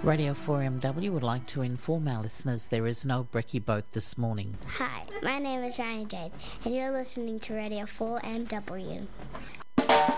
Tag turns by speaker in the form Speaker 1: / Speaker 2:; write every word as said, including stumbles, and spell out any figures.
Speaker 1: Radio four M W would like to inform our listeners there is no brekkie boat this morning.
Speaker 2: Hi, my name is Ryan Jade, and you're listening to Radio four M W.